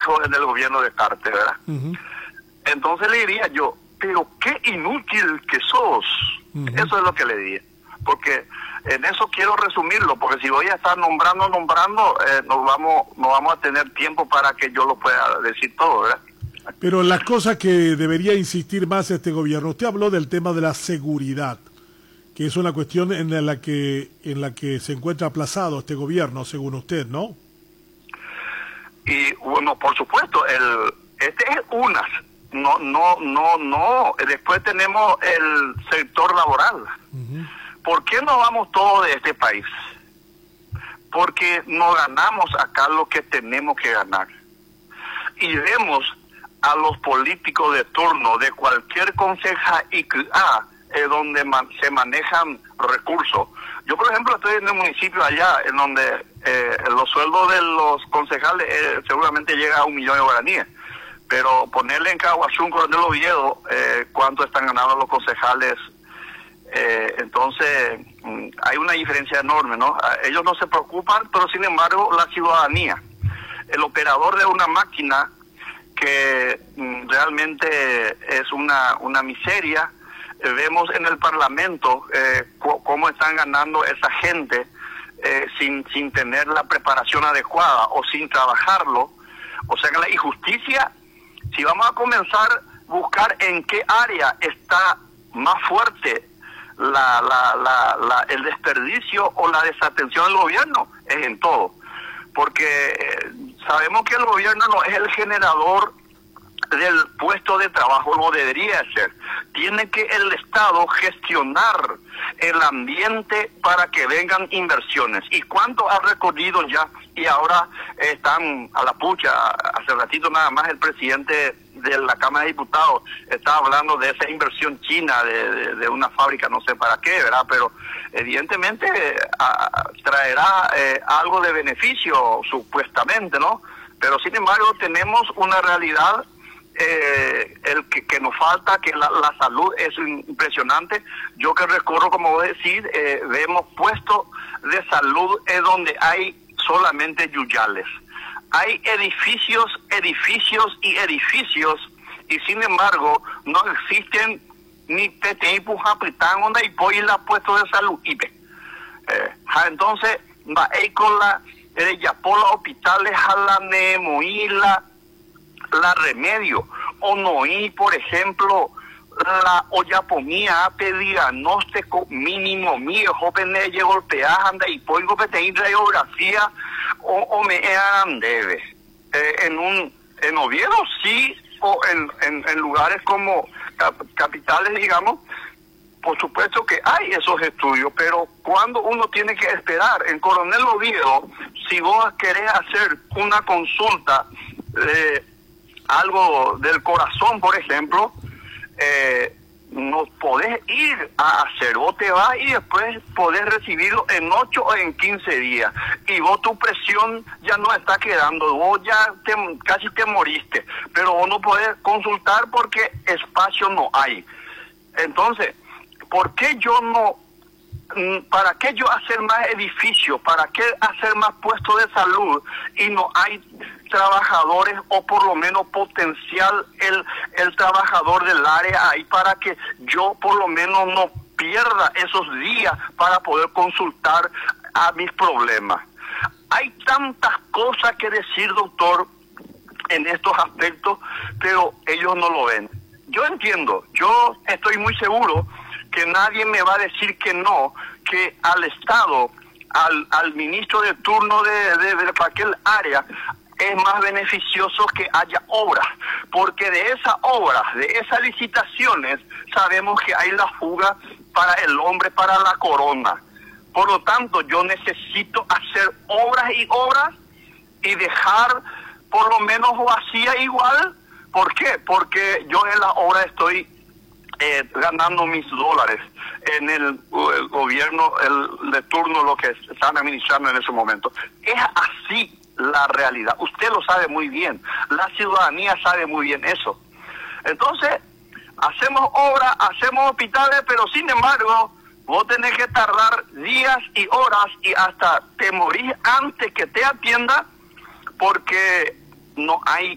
dijo en el gobierno de Carter, ¿verdad? Entonces le diría yo, pero qué inútil que sos. Eso es lo que le diría. Porque en eso quiero resumirlo, porque si voy a estar nombrando, no vamos a tener tiempo para que yo lo pueda decir todo, ¿verdad? Pero las cosas que debería insistir más este gobierno, usted habló del tema de la seguridad, que es una cuestión en la que se encuentra aplazado este gobierno, según usted, ¿no? Y bueno, por supuesto, este es unas. No. Después tenemos el sector laboral. ¿Por qué no vamos todos de este país? Porque no ganamos acá lo que tenemos que ganar. Y vemos a los políticos de turno de cualquier conceja donde se manejan recursos. Yo, por ejemplo, estoy en un municipio allá en donde los sueldos de los concejales seguramente llega a 1 millón de guaraníes. Pero ponerle en Caguazú, Coronel Oviedo, cuánto están ganando los concejales, entonces hay una diferencia enorme, ¿no? Ellos no se preocupan, pero sin embargo la ciudadanía, el operador de una máquina que realmente es una miseria. Vemos en el Parlamento cómo están ganando esa gente sin tener la preparación adecuada o sin trabajarlo. O sea que la injusticia, si vamos a comenzar a buscar en qué área está más fuerte el desperdicio o la desatención del gobierno, es en todo. Porque sabemos que el gobierno no es el generador del puesto de trabajo, no debería ser. Tiene que el Estado gestionar el ambiente para que vengan inversiones. ¿Y cuánto ha recorrido ya? Y ahora están a la pucha. Hace ratito nada más el presidente de la Cámara de Diputados estaba hablando de esa inversión china de una fábrica, no sé para qué, ¿verdad? Pero evidentemente traerá algo de beneficio, supuestamente, ¿no? Pero sin embargo tenemos una realidad que nos falta, que la salud es impresionante. Yo que recorro, como vos decís, vemos puestos de salud donde hay solamente yuyales. Hay edificios, y sin embargo no existen ni PTI Pujapritán, donde hay la puestos de salud. Entonces, va ahí con la Yapola hospitales, a la Nemoíla, la Remedio, o no hay, por ejemplo, la Oyaponía, diagnóstico mínimo mío, jóvenes de golpear, anda y polgo que te radiografía, o me debe. En Oviedo sí, o en lugares como capitales, digamos, por supuesto que hay esos estudios, pero cuando uno tiene que esperar, en Coronel Oviedo, si vos querés hacer una consulta algo del corazón, por ejemplo, no podés ir a hacer, vos te vas y después podés recibirlo en 8 o en 15 días, y vos tu presión ya no está quedando, vos ya casi te moriste, pero vos no podés consultar porque espacio no hay. Entonces, ¿por qué yo no? ¿Para qué yo hacer más edificios? ¿Para qué hacer más puestos de salud? Y no hay trabajadores, o por lo menos potencial el trabajador del área ahí, para que yo por lo menos no pierda esos días para poder consultar a mis problemas. Hay tantas cosas que decir, doctor, en estos aspectos, pero ellos no lo ven. Yo entiendo, yo estoy muy seguro que nadie me va a decir que no, que al Estado, al ministro de turno de cualquier área, es más beneficioso que haya obras, porque de esas obras, de esas licitaciones, sabemos que hay la fuga para el hombre, para la corona. Por lo tanto, yo necesito hacer obras y dejar por lo menos vacía igual. ¿Por qué? Porque yo en la obra estoy ganando mis dólares en el gobierno de turno, lo que están administrando en ese momento. Es así la realidad. Usted lo sabe muy bien. La ciudadanía sabe muy bien eso. Entonces, hacemos obras, hacemos hospitales, pero sin embargo, vos tenés que tardar días y horas y hasta te morís antes que te atienda, porque no hay